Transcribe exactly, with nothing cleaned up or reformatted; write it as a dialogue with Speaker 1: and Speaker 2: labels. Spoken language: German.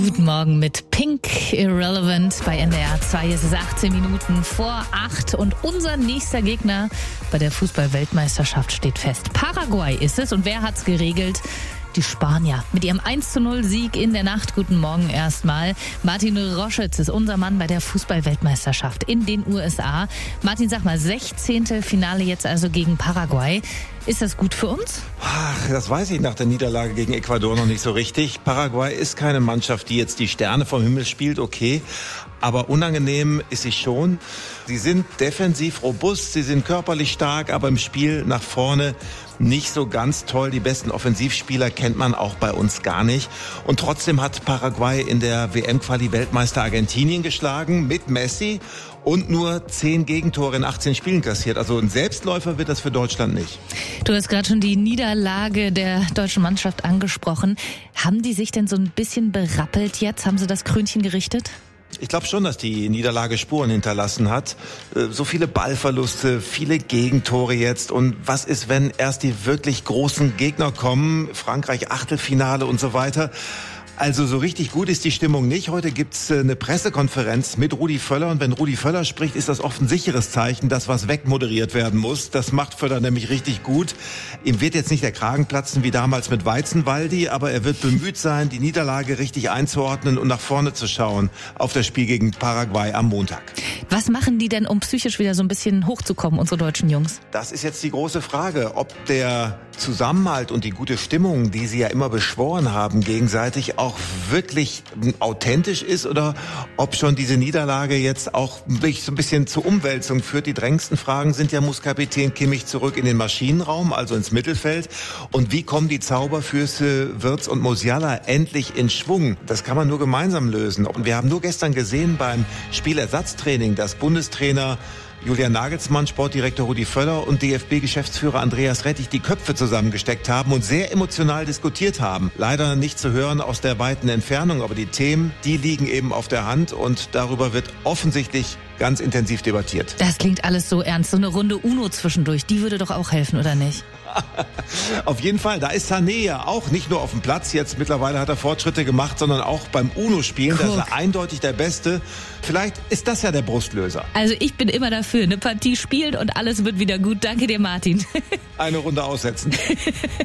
Speaker 1: Guten Morgen mit Pink Irrelevant bei N D R zwei. Es ist achtzehn Minuten vor acht und unser nächster Gegner bei der Fußball-Weltmeisterschaft steht fest. Paraguay ist es, und wer hat's geregelt? Die Spanier mit ihrem eins zu null Sieg in der Nacht. Guten Morgen erstmal. Martin Roschitz ist unser Mann bei der Fußball-Weltmeisterschaft in den U S A. Martin, sag mal, sechzehnte Finale jetzt also gegen Paraguay. Ist das gut für uns?
Speaker 2: Ach, das weiß ich nach der Niederlage gegen Ecuador noch nicht so richtig. Paraguay ist keine Mannschaft, die jetzt die Sterne vom Himmel spielt, okay. Aber unangenehm ist sie schon. Sie sind defensiv robust, sie sind körperlich stark, aber im Spiel nach vorne nicht so ganz toll. Die besten Offensivspieler kennt man auch bei uns gar nicht. Und trotzdem hat Paraguay in der W M-Quali Weltmeister Argentinien geschlagen mit Messi und nur zehn Gegentore in achtzehn Spielen kassiert. Also ein Selbstläufer wird das für Deutschland nicht.
Speaker 1: Du hast gerade schon die Niederlage der deutschen Mannschaft angesprochen. Haben die sich denn so ein bisschen berappelt jetzt? Haben sie das Krönchen gerichtet?
Speaker 2: Ich glaube schon, dass die Niederlage Spuren hinterlassen hat. So viele Ballverluste, viele Gegentore jetzt. Und was ist, wenn erst die wirklich großen Gegner kommen? Frankreich Achtelfinale und so weiter. Also so richtig gut ist die Stimmung nicht. Heute gibt's eine Pressekonferenz mit Rudi Völler. Und wenn Rudi Völler spricht, ist das oft ein sicheres Zeichen, dass was wegmoderiert werden muss. Das macht Völler nämlich richtig gut. Ihm wird jetzt nicht der Kragen platzen wie damals mit Weizenwaldi, aber er wird bemüht sein, die Niederlage richtig einzuordnen und nach vorne zu schauen auf das Spiel gegen Paraguay am Montag.
Speaker 1: Was machen die denn, um psychisch wieder so ein bisschen hochzukommen, unsere deutschen Jungs?
Speaker 2: Das ist jetzt die große Frage, ob der Zusammenhalt und die gute Stimmung, die sie ja immer beschworen haben, gegenseitig auch wirklich authentisch ist oder ob schon diese Niederlage jetzt auch so ein bisschen zur Umwälzung führt. Die drängendsten Fragen sind ja, muss Kapitän Kimmich zurück in den Maschinenraum, also ins Mittelfeld? Und wie kommen die Zauberfüße Wirtz und Musiala endlich in Schwung? Das kann man nur gemeinsam lösen. Und wir haben nur gestern gesehen beim Spielersatztraining, dass Bundestrainer Julian Nagelsmann, Sportdirektor Rudi Völler und D F B-Geschäftsführer Andreas Rettich die Köpfe zusammengesteckt haben und sehr emotional diskutiert haben. Leider nicht zu hören aus der weiten Entfernung, aber die Themen, die liegen eben auf der Hand und darüber wird offensichtlich ganz intensiv debattiert.
Speaker 1: Das klingt alles so ernst. So eine Runde Uno zwischendurch, die würde doch auch helfen, oder nicht?
Speaker 2: Auf jeden Fall, da ist Sané ja auch nicht nur auf dem Platz, jetzt mittlerweile hat er Fortschritte gemacht, sondern auch beim Uno-Spielen, da ist er eindeutig der Beste. Vielleicht ist das ja der Brustlöser.
Speaker 1: Also ich bin immer dafür, eine Partie spielen und alles wird wieder gut. Danke dir, Martin.
Speaker 2: Eine Runde aussetzen.